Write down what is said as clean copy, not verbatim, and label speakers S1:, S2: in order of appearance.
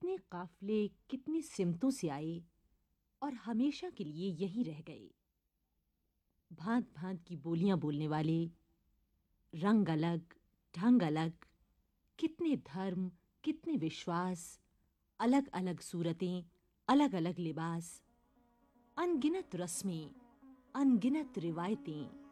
S1: कितने काफिले कितनी सिमतों से आए और हमेशा के लिए यहीं रह गए। भांत भांत की बोलियां बोलने वाले, रंग अलग, ढंग अलग, कितने धर्म, कितने विश्वास, अलग अलग सूरतें, अलग अलग लिबास, अनगिनत रस्में, अनगिनत रिवायतें,